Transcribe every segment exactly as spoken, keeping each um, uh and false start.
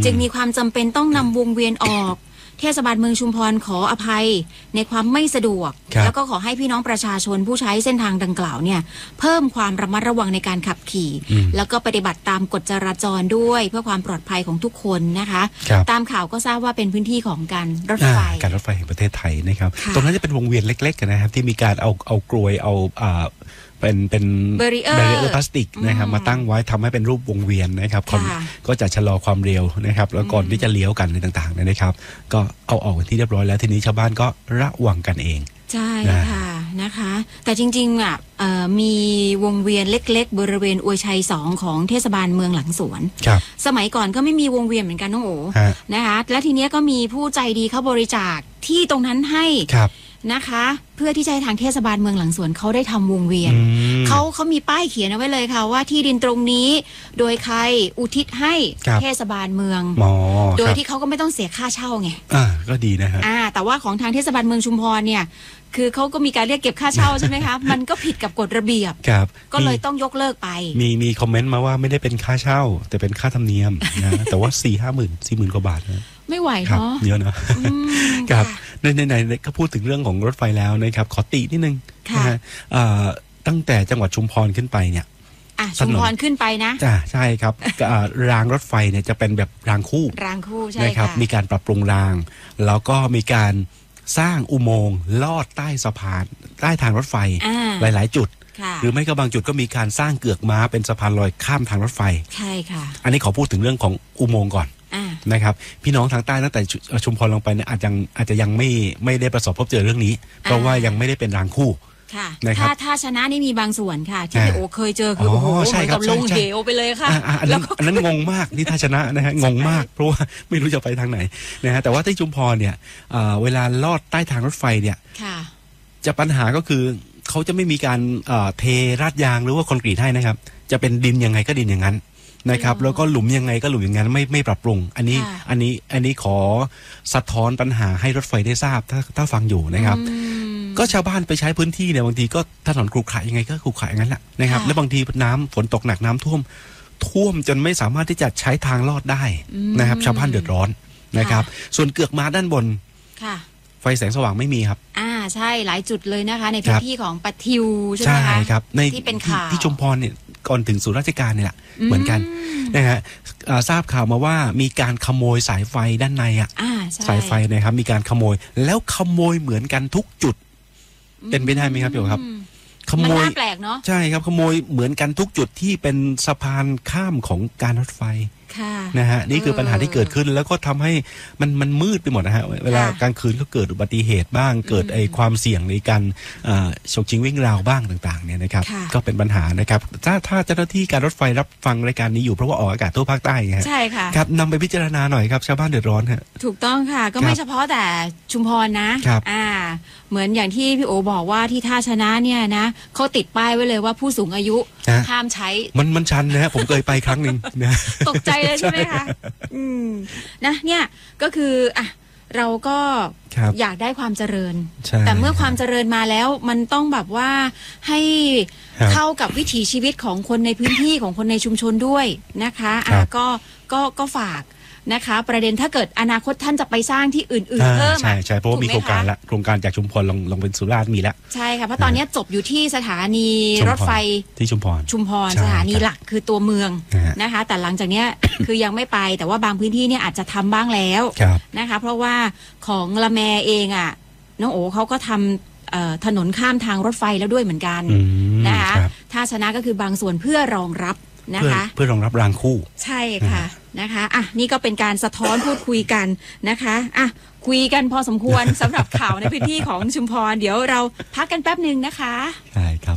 จึงมีความจำเป็นต้องนำวงเวียนออกเทศบาลเมืองชุมพรขออภัยในความไม่สะดวกแล้วก็ขอให้พี่น้องประชาชนผู้ใช้เส้นทางดังกล่าวเนี่ยเพิ่มความระมัดระวังในการขับขี่แล้วก็ปฏิบัติตามกฎจราจรด้วยเพื่อความปลอดภัยของทุกคนนะคะตามข่าวก็ทราบว่าเป็นพื้นที่ของการรถไฟการรถไฟแห่งประเทศไทยนะครับตรงนั้นจะเป็นวงเวียนเล็กๆนะครับที่มีการเอาเอากลวยเอาเป็นเป็นแบรีเออร์พลาสติกนะครับมาตั้งไว้ทำให้เป็นรูปวงเวียนนะครับคนก็จะชะลอความเร็วนะครับแล้วก่อนที่จะเลี้ยวกันในต่างๆนะครับก็เอาออกที่เรียบร้อยแล้วทีนี้ชาวบ้านก็ระวังกันเองใช่ค่ะนะคะแต่จริงๆอ่ะมีวงเวียนเล็กๆบริเวณอวยชัยสองของเทศบาลเมืองหลังสวนสมัยก่อนก็ไม่มีวงเวียนเหมือนกันน้องโอ๋นะคะและทีนี้ก็มีผู้ใจดีเขาบริจาคที่ตรงนั้นให้นะคะเพื่อที่จะให้ทางเทศบาลเมืองหลังสวนเขาได้ทำวงเวียนเขาเขามีป้ายเขียนเอาไว้เลยค่ะว่าที่ดินตรงนี้โดยใครอุทิศให้เทศบาลเมืองโดยที่เขาก็ไม่ต้องเสียค่าเช่าไงอ่าก็ดีนะฮะอ่าแต่ว่าของทางเทศบาลเมืองชุมพรเนี่ยคือเขาก็มีการเรียกเก็บค่าเช่าใช่ไหมคะมันก็ผิดกับกฎระเบียบก็เลยต้องยกเลิกไปมีมีคอมเมนต์มาว่าไม่ได้เป็นค่าเช่าแต่เป็นค่าธรรมเนียมนะแต่ว่าสี่ห้าหมื่นสี่หมื่นกว่าบาทนะไม่ไหวเนาะเยอะเนาะครับในในในก็พูดถึงเรื่องของรถไฟแล้วนะครับขอตินิดนึงนะฮะตั้งแต่จังหวัดชุมพรขึ้นไปเนี่ยชุมพรขึ้นไปนะจ้าใช่ครับรางรถไฟเนี่ยจะเป็นแบบรางคู่รางคู่ใช่นะครับมีการปรับปรุงรางแล้วก็มีการสร้างอุโมงค์ลอดใต้สะพานใต้ทางรถไฟหลายๆจุดหรือไม่ก็บางจุดก็มีการสร้างเกือกม้าเป็นสะพานลอยข้ามทางรถไฟใช่ค่ะอันนี้ขอพูดถึงเรื่องของอุโมงค์ก่อนนะครับพี่น้องทางใต้ตั้งแต่ชุมพรลงไปเนี่ยอาจจะอาจจะยังไม่ไม่ได้ประสบพบเจอเรื่องนี้เพราะว่ายังไม่ได้เป็นรางคู่ค่ะถ้าถ้าชนะนี่มีบางส่วนค่ะที่โอเคยเจอคือโอ้โหเหมือนกับลงเหวไปเลยค่ะแล้วอันนั้นงงมากนี่ถ้าชนะนะฮะงงมากเพราะว่าไม่รู้จะไปทางไหนนะฮะแต่ว่าที่ชุมพรเนี่ยเวลาลอดใต้ทางรถไฟเนี่ยจะปัญหาก็คือเขาจะไม่มีการเทราดยางหรือว่าคอนกรีตให้นะครับจะเป็นดินยังไงก็ดินอย่างนั้นนะครับแล้วก็หลุมยังไงก็หลุมอย่างนั้นไม่ไม่ปรับปรุงอันนี้อันนี้อันนี้ขอสะท้อนปัญหาให้รถไฟได้ทราบถ้าถ้าฟังอยู่นะครับก็ชาวบ้านไปใช้พื้นที่เนี่ยบางทีก็ถนนขรุขระยังไงก็ขรุขระอย่างนั้นแหละนะครับแล้วบางทีน้ำฝนตกหนักน้ำท่วมท่วมจนไม่สามารถที่จะใช้ทางลอดได้นะครับชาวบ้านเดือดร้อนนะครับส่วนเกือกม้าด้านบนไฟแสงสว่างไม่มีครับอ่าใช่หลายจุดเลยนะคะในพื้นที่ของปะทิวใช่ไหมคะใช่ครับในที่เป็นข่าวที่ชุมพรเนี่ยก่อนถึงศูนย์ราชการเนี่ยเหมือนกันนะฮะทราบข่าวมาว่ามีการขโมยสายไฟด้านในอ่ะสายไฟนะครับมีการขโมยแล้วขโมยเหมือนกันทุกจุดเป็นไปได้ไหมครับพี่โอครับขโมยแปลกเนาะใช่ครับขโมยเหมือนกันทุกจุดที่เป็นสะพานข้ามของการรถไฟนะฮะนี่คือปัญหาที่เกิดขึ้นแล้วก็ทำให้มันมันมืดไปหมดนะฮะเวลากลางคืนก็เกิดอุบัติเหตุบ้างเกิดไอความเสี่ยงในการฉกชิงวิ่งราวบ้างต่างๆเนี่ยนะครับก็เป็นปัญหานะครับถ้าถ้าเจ้าหน้าที่การรถไฟรับฟังรายการนี้อยู่เพราะว่าออกอากาศทั่วภาคใต้ไงใช่ค่ะครับนำไปพิจารณาหน่อยครับชาวบ้านเดือดร้อนฮะถูกต้องค่ะก็ไม่เฉพาะแต่ชุมพรนะอ่าเหมือนอย่างที่พี่โอบอกว่าที่ท่าชนะเนี่ยนะเขาติดป้ายไว้เลยว่าผู้สูงอายุห้ามใช้มันมันชันนะฮะผมเคยไปครั้งหนึ่งนะตกใจเลยใช่ไหมคะอืมนะเนี่ยก็คืออ่ะเราก็อยากได้ความเจริญแต่เมื่อความเจริญมาแล้วมันต้องแบบว่าให้เข้ากับวิถีชีวิตของคนในพื้นที่ของคนในชุมชนด้วยนะคะอ่ะก็ก็ก็ฝากนะคะประเด็นถ้าเกิดอนาคตท่านจะไปสร้างที่อื่นๆเพิ่มใช่ใช่เพราะว่ามีโครงการละโครงการจากชุมพรลงลงเป็นสุราษฎร์มีแล้วใช่ค่ะเพราะตอนนี้จบอยู่ที่สถานีรถไฟที่ชุมพรชุมพรสถานีหลักคือตัวเมืองนะคะแต่หลังจากนี้คือยังไม่ไปแต่ว่าบางพื้นที่เนี่ยอาจจะทำบ้างแล้วนะคะเพราะว่าของละแมเองอ่ะน้องโอเขาก็ทำถนนข้ามทางรถไฟแล้วด้วยเหมือนกันนะคะถ้าชนะก็คือบางส่วนเพื่อรองรับนะคะเพื่อรองรับรางคู่ใช่ค่ะนะคะอ่ะนี่ก็เป็นการสะท้อนพูดคุยกันนะคะอ่ะคุยกันพอสมควรสำหรับข่าวในพื้นที่ของชุมพรเดี๋ยวเราพักกันแป๊บหนึ่งนะคะใช่ครับ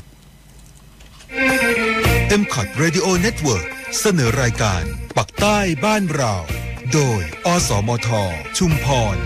เอ็ม คอท Radio Network เสนอรายการปักใต้บ้านเราโดยอสมทชุมพร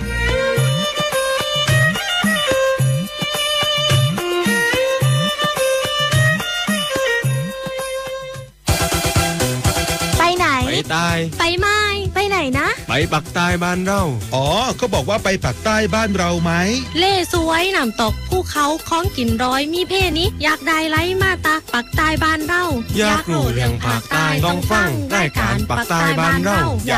ไปใต้ไปไม่ไปไหนนะไปปักใต้บ้านเราอ๋อเขาบอกว่าไปปักใต้บ้านเราไหมเล่สวยน้ำตกภูเขาของกินร้อยมีเพนี้อยากได้ไล่มาตาปักใต้บ้านเราอยากรู้เรื่องปักใต้ต้องฟังรายการปักใต้บ้านเรา